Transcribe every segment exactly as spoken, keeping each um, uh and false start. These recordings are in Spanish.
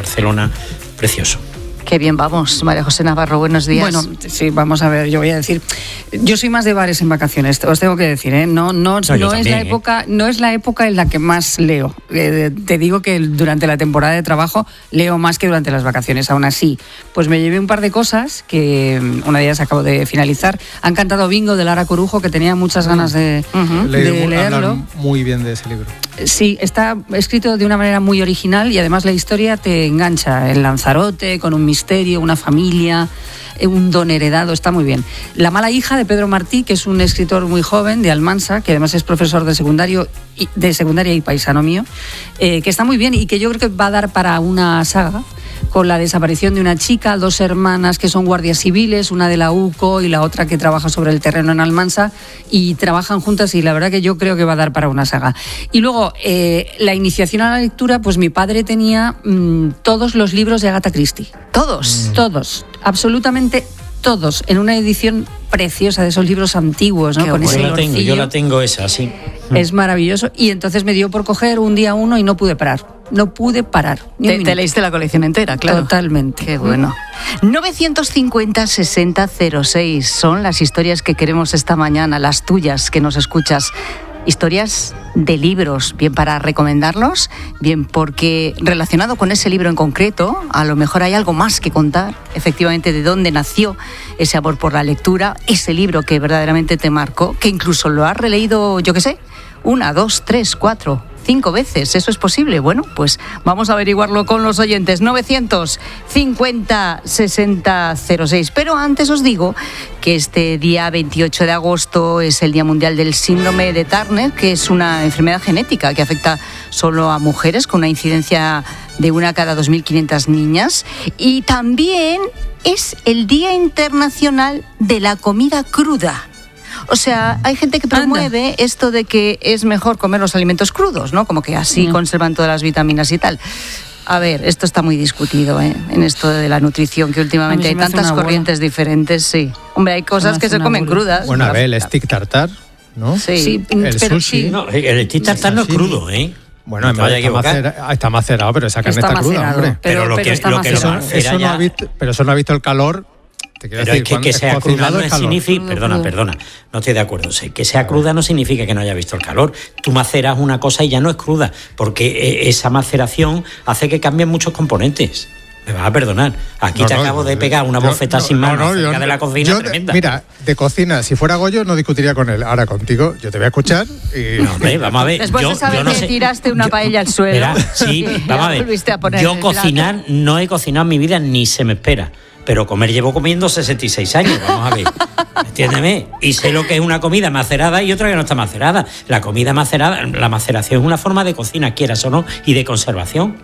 Barcelona, precioso. Qué bien vamos, María José Navarro, buenos días. Bueno, sí, vamos a ver, yo voy a decir, yo soy más de bares en vacaciones, os tengo que decir, ¿eh? No, no, no, no es la época, ¿eh? no es la época en la que más leo. Eh, te digo que durante la temporada de trabajo leo más que durante las vacaciones. Aún así, pues me llevé un par de cosas que una de ellas acabo de finalizar. Han cantado Bingo de Lara Corujo, que tenía muchas ganas de, uh-huh. de Le, leerlo. Muy bien de ese libro. Sí, está escrito de una manera muy original y además la historia te engancha. El Lanzarote, con un misterio, una familia, un don heredado, está muy bien. La mala hija de Pedro Martí, que es un escritor muy joven de Almansa, que además es profesor de secundario y, de secundaria y paisano mío, eh, que está muy bien y que yo creo que va a dar para una saga, con la desaparición de una chica, dos hermanas que son guardias civiles, una de la U C O y la otra que trabaja sobre el terreno en Almansa, y trabajan juntas y la verdad que yo creo que va a dar para una saga. Y luego, eh, la iniciación a la lectura, pues mi padre tenía mmm, todos los libros de Agatha Christie. ¿Todos? Mm. Todos, absolutamente todos, en una edición preciosa de esos libros antiguos, ¿no? Qué Con bueno. ese Yo la tengo, yo la tengo esa, sí. Es maravilloso. Y entonces me dio por coger un día uno y no pude parar. No pude parar. Ni te, te leíste la colección entera, claro. Totalmente. Qué bueno. novecientos cincuenta sesenta cero seis son las historias que queremos esta mañana, las tuyas que nos escuchas. Historias de libros, bien para recomendarlos, bien porque relacionado con ese libro en concreto, a lo mejor hay algo más que contar, efectivamente, de dónde nació ese amor por la lectura, ese libro que verdaderamente te marcó, que incluso lo has releído, yo qué sé, una, dos, tres, cuatro, cinco veces. ¿Eso es posible? Bueno, pues vamos a averiguarlo con los oyentes. novecientos cincuenta sesenta cero seis. Pero antes os digo que este día veintiocho de agosto es el Día Mundial del Síndrome de Turner, que es una enfermedad genética que afecta solo a mujeres, con una incidencia de una cada dos mil quinientas niñas. Y también es el Día Internacional de la Comida Cruda. O sea, hay gente que promueve Anda. esto de que es mejor comer los alimentos crudos, ¿no? Como que así mm. conservan todas las vitaminas y tal. A ver, esto está muy discutido, ¿eh? En esto de la nutrición, que últimamente hay tantas corrientes buena. diferentes, sí. Hombre, hay cosas que se comen buena. crudas. Bueno, a ver, el stick tartar, ¿no? Sí, sí el pero sushi. Sí. No, el stick tartar no es crudo, ¿eh? Bueno, no está, macera, está macerado, pero esa carne está, está cruda, hombre. Pero, pero lo pero que, está lo que lo eso, macera eso ya... no ha visto, pero eso no ha visto el calor. Te Pero decir, es que, que sea cruda no significa... Crudo, Perdona, crudo. perdona, no estoy de acuerdo. O sea, que sea cruda no significa que no haya visto el calor. Tú maceras una cosa y ya no es cruda, porque esa maceración hace que cambien muchos componentes. Me vas a perdonar. Aquí no, te no, acabo de yo, pegar una yo, bofetada no, sin mano no, no, acerca yo, de la cocina yo, tremenda. Mira, de cocina, si fuera Goyo no discutiría con él. Ahora contigo, yo te voy a escuchar y... No, hombre, vamos a ver. Después yo, de saber yo no que sé, tiraste una yo, paella al suelo. Verá, sí, vamos a ver. A poner yo cocinar no he cocinado en mi vida ni se me espera. Pero comer llevo comiendo sesenta y seis años, vamos a ver. Entiéndeme. Y sé lo que es una comida macerada y otra que no está macerada. La comida macerada, la maceración es una forma de cocina, quieras o no, y de conservación.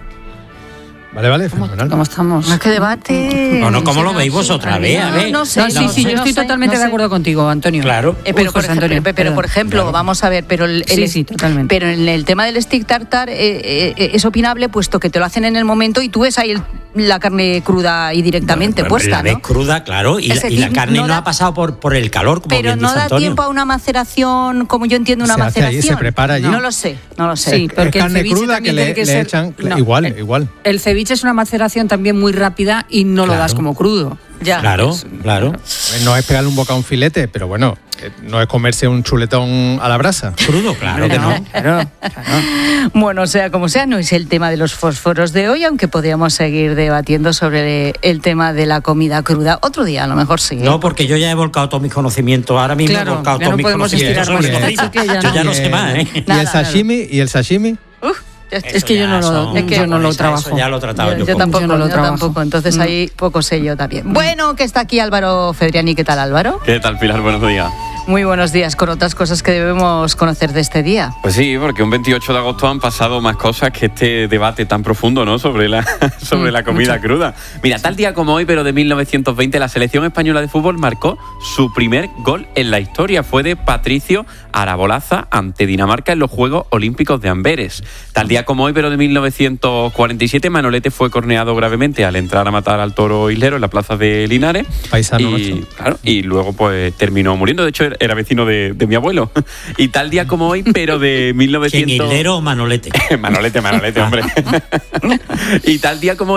Vale, vale, ¿Cómo, fenomenal. ¿Cómo estamos? No, es que debate... No, no, ¿cómo lo veis vosotras? A ver, a ver. No, no sé, No, sí, no sí, sé, yo no estoy sé, totalmente no de sé. acuerdo contigo, Antonio. Claro. Eh, pero, Uy, por José ejemplo, Antonio, pero, perdón. por ejemplo, Claro. vamos a ver, pero el, el Sí, sí, totalmente. Pero en el tema del stick tartar eh, eh, es opinable, puesto que te lo hacen en el momento y tú ves ahí el, la carne cruda y directamente No, puesta, la ves ¿no? cruda, claro, y, la, y la carne no, no da, ha pasado por, por el calor, como pero bien no dice da Antonio. tiempo a una maceración, como yo entiendo una Se hace maceración. allí, se prepara allí. No lo sé, no lo sé. Sí, porque es el carne ceviche cruda que también le, tiene que le ser- echan... no, igual, el- igual. El ceviche es una maceración también muy rápida y no Claro. lo das como crudo. Ya. Claro, Es- claro. No es pegarle un boca a un filete, pero bueno, eh, no es comerse un chuletón a la brasa. Crudo, claro que no. Claro, claro. Bueno, sea como sea, no es el tema de los fósforos de hoy, aunque podríamos seguir debatiendo sobre el tema de la comida cruda. Otro día, a lo mejor sí. ¿eh? No, porque yo ya he volcado todos mis conocimientos. Ahora mismo Claro, he volcado ya todos no mis podemos conocimientos estirar sobre más comida. esto, que ya Yo no. ya no sé más, ¿eh? ¿Y Nada, el sashimi? ¿Y el sashimi? Uf, ya- Es Eso que yo ya no lo, son- es que yo no lo eso trabajo. ya lo he tratado yo, yo. yo con- tampoco, Yo no lo yo trabajo. tampoco, entonces Mm. ahí poco sé yo también. Bueno, que está aquí Álvaro Fedriani. ¿Qué tal, Álvaro? ¿Qué tal, Pilar? Buenos días. Muy buenos días, con otras cosas que debemos conocer de este día. Pues sí, porque un veintiocho de agosto han pasado más cosas que este debate tan profundo, ¿no? Sobre la, sobre Mm, la comida mucho. cruda. Mira, tal día como hoy, pero de mil novecientos veinte, la selección española de fútbol marcó su primer gol en la historia. Fue de Patricio Arabolaza ante Dinamarca en los Juegos Olímpicos de Amberes. Tal día como hoy, pero de mil novecientos cuarenta y siete, Manolete fue corneado gravemente al entrar a matar al toro islero en la plaza de Linares. Paisano, y, macho. claro, y luego pues terminó muriendo. De hecho, era vecino de, de mi abuelo. Y tal día como hoy, pero de mil novecientos... ¿Quién, Hilero o Manolete? Manolete, Manolete, hombre. Y tal día como